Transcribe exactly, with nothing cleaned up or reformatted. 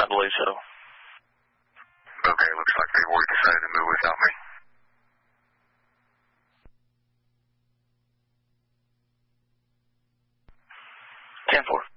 I believe so. Okay, looks like they've already decided to move without me. ten four.